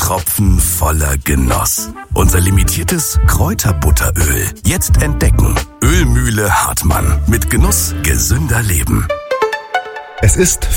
Tropfen voller Genuss. Unser limitiertes Kräuterbutteröl. Jetzt entdecken. Ölmühle Hartmann. Mit Genuss gesünder leben. Es ist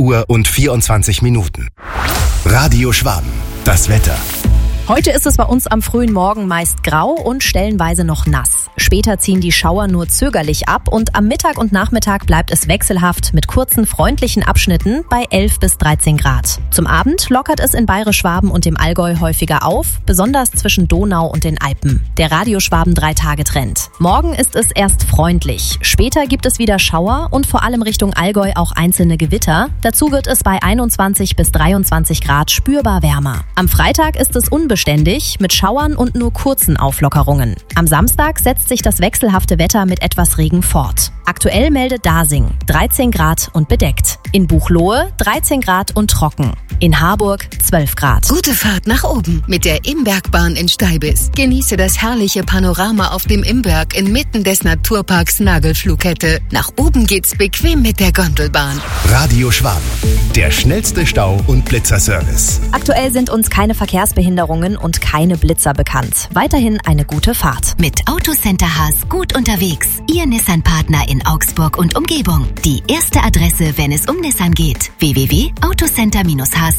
5:24. Radio Schwaben. Das Wetter. Heute ist es bei uns am frühen Morgen meist grau und stellenweise noch nass. Später ziehen die Schauer nur zögerlich ab und am Mittag und Nachmittag bleibt es wechselhaft mit kurzen, freundlichen Abschnitten bei 11 bis 13 Grad. Zum Abend lockert es in Bayerisch-Schwaben und dem Allgäu häufiger auf, besonders zwischen Donau und den Alpen. Der Radio Schwaben 3-Tage-Trend. Morgen ist es erst freundlich. Später gibt es wieder Schauer und vor allem Richtung Allgäu auch einzelne Gewitter. Dazu wird es bei 21 bis 23 Grad spürbar wärmer. Am Freitag ist es unbeständig mit Schauern und nur kurzen Auflockerungen. Am Samstag setzt sich das wechselhafte Wetter mit etwas Regen fort. Aktuell meldet Dasing 13 Grad und bedeckt. In Buchloe 13 Grad und trocken. In Harburg 12 Grad. Gute Fahrt nach oben mit der Imbergbahn in Steibis. Genieße das herrliche Panorama auf dem Imberg inmitten des Naturparks Nagelflughette. Nach oben geht's bequem mit der Gondelbahn. Radio Schwaben. Der schnellste Stau- und Blitzerservice. Aktuell sind uns keine Verkehrsbehinderungen und keine Blitzer bekannt. Weiterhin eine gute Fahrt. Mit Autocenter Haas gut unterwegs. Ihr Nissan-Partner in Augsburg und Umgebung. Die erste Adresse, wenn es um Nissan geht. www.autocenter-haas.de.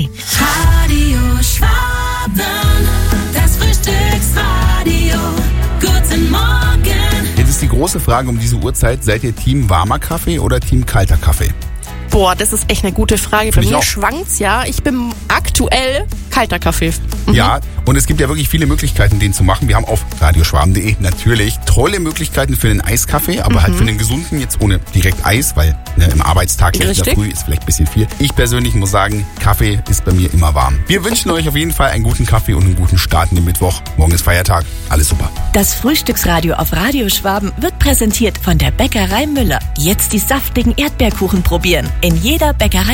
Radio Schwaben, das Frühstücksradio. Guten Morgen. Jetzt ist die große Frage um diese Uhrzeit. Seid ihr Team warmer Kaffee oder Team kalter Kaffee? Boah, das ist echt eine gute Frage. Bei mir schwankt's ja. Ich bin aktuell kalter Kaffee. Ja, und es gibt ja wirklich viele Möglichkeiten, den zu machen. Wir haben auf radioschwaben.de natürlich tolle Möglichkeiten für einen Eiskaffee, aber halt für einen gesunden, jetzt ohne direkt Eis, weil im Arbeitstag in der Früh ist vielleicht ein bisschen viel. Ich persönlich muss sagen, Kaffee ist bei mir immer warm. Wir wünschen euch auf jeden Fall einen guten Kaffee und einen guten Start in den Mittwoch. Morgen ist Feiertag. Alles super. Das Frühstücksradio auf Radio Schwaben wird präsentiert von der Bäckerei Müller. Jetzt die saftigen Erdbeerkuchen probieren. In jeder Bäckerei